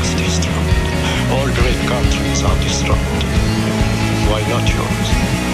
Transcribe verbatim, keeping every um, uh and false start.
was destroyed. All great countries are destroyed. Why not yours?